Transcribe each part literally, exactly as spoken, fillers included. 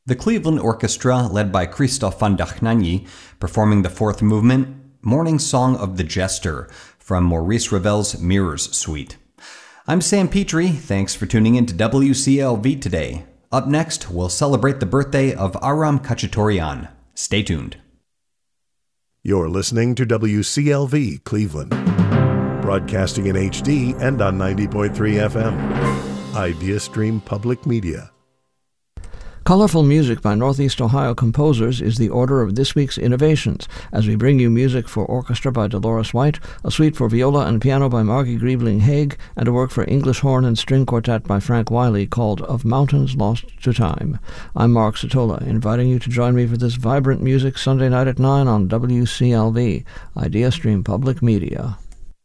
The Cleveland Orchestra, led by Christoph von Dachnagny, performing the fourth movement, Morning Song of the Jester, from Maurice Ravel's Mirrors Suite. I'm Sam Petrie. Thanks for tuning in to W C L V today. Up next, we'll celebrate the birthday of Aram Khachaturian. Stay tuned. You're listening to W C L V Cleveland, broadcasting in H D and on ninety point three F M. IdeaStream Public Media. Colorful music by Northeast Ohio composers is the order of this week's innovations, as we bring you music for orchestra by Dolores White, a suite for viola and piano by Margie Griebling-Haig, and a work for English horn and string quartet by Frank Wiley called Of Mountains Lost to Time. I'm Mark Satola, inviting you to join me for this vibrant music Sunday night at nine on W C L V, IdeaStream Public Media.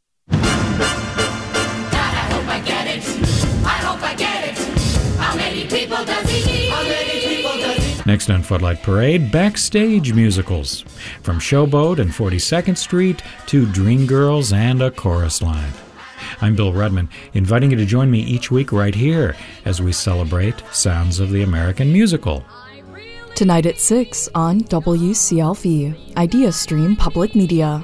Next on Footlight Parade, backstage musicals. From Showboat and forty-second Street to Dreamgirls and A Chorus Line. I'm Bill Rudman, inviting you to join me each week right here as we celebrate sounds of the American musical. Tonight at six on W C L V, IdeaStream Public Media.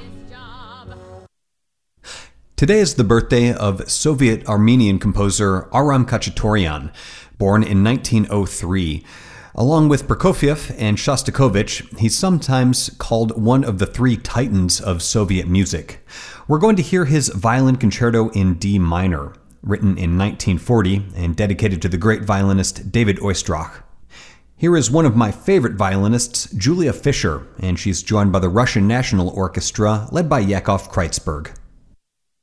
Today is the birthday of Soviet Armenian composer Aram Khachaturian, born in nineteen oh three. Along with Prokofiev and Shostakovich, he's sometimes called one of the three titans of Soviet music. We're going to hear his Violin Concerto in D minor, written in nineteen forty and dedicated to the great violinist David Oistrakh. Here is one of my favorite violinists, Julia Fischer, and she's joined by the Russian National Orchestra, led by Yakov Kreutzberg.